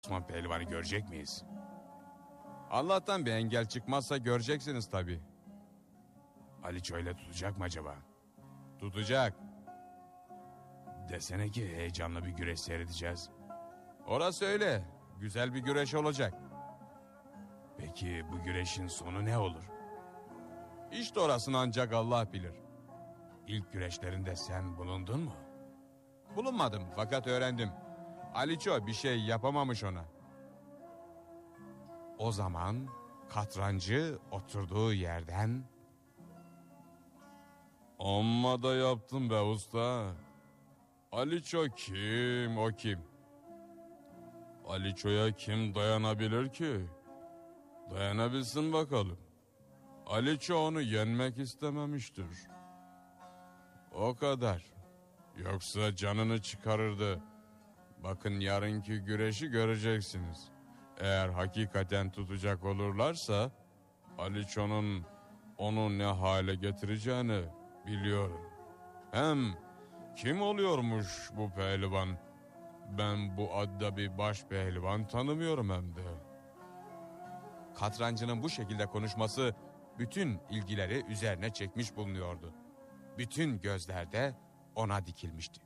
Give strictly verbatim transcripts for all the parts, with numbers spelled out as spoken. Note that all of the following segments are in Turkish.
Osman Pehlivan'ı görecek miyiz? Allah'tan bir engel çıkmazsa göreceksiniz tabii. Aliço ile tutacak mı acaba? Tutacak. Desene ki heyecanlı bir güreş seyredeceğiz. Orası öyle. Güzel bir güreş olacak. Peki bu güreşin sonu ne olur? İşte orasını ancak Allah bilir. İlk güreşlerinde sen bulundun mu? Bulunmadım fakat öğrendim. Aliço bir şey yapamamış ona. O zaman katrancı oturduğu yerden... Amma da yaptın be usta. Aliço kim, o kim? Aliço'ya kim dayanabilir ki? Dayanabilsin bakalım. Aliço onu yenmek istememiştir. O kadar. Yoksa canını çıkarırdı. Bakın yarınki güreşi göreceksiniz. Eğer hakikaten tutacak olurlarsa Aliço'nun onu ne hale getireceğini biliyorum. Hem kim oluyormuş bu pehlivan? Ben bu adda bir baş pehlivan tanımıyorum hem de. Katrancının bu şekilde konuşması bütün ilgileri üzerine çekmiş bulunuyordu. Bütün gözler de ona dikilmişti.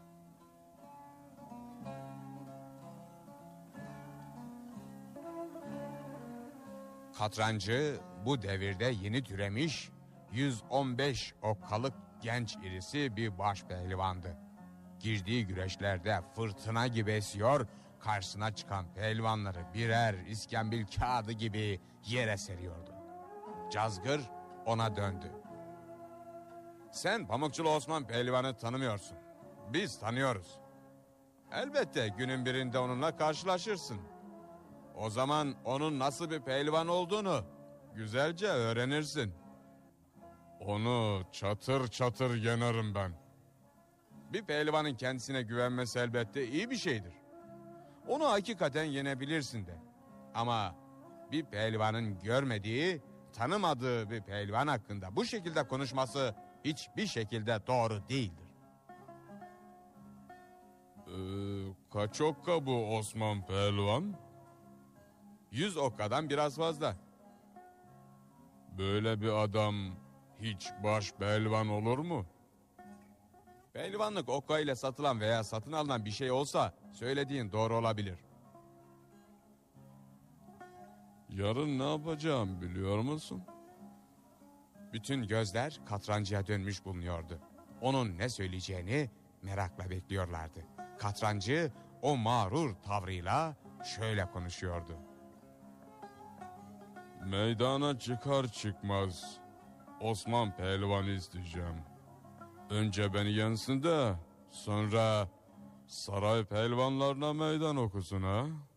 Katrancı bu devirde yeni türemiş yüz on beş okkalık genç irisi bir baş pehlivandı. Girdiği güreşlerde fırtına gibi esiyor, karşısına çıkan pehlivanları birer iskambil kağıdı gibi yere seriyordu. Cazgır ona döndü. Sen Pamukçulu Osman Pehlivan'ı tanımıyorsun. Biz tanıyoruz. Elbette günün birinde onunla karşılaşırsın. O zaman onun nasıl bir pehlivan olduğunu güzelce öğrenirsin. Onu çatır çatır yenerim ben. Bir pehlivanın kendisine güvenmesi elbette iyi bir şeydir. Onu hakikaten yenebilirsin de. Ama bir pehlivanın görmediği, tanımadığı bir pehlivan hakkında bu şekilde konuşması hiçbir şekilde doğru değildir. Ee, kaç okka bu Osman Pehlivan? Yüz okkadan biraz fazla. Böyle bir adam hiç baş pehlivan olur mu? Pehlivanlık okka ile satılan veya satın alınan bir şey olsa söylediğin doğru olabilir. Yarın ne yapacağım biliyor musun? Bütün gözler katrancıya dönmüş bulunuyordu. Onun ne söyleyeceğini merakla bekliyorlardı. Katrancı o mağrur tavrıyla şöyle konuşuyordu. Meydana çıkar çıkmaz Osman Pehlivan'ı isteyeceğim. Önce beni yensin de sonra saray pehlivanlarına meydan okusun ha.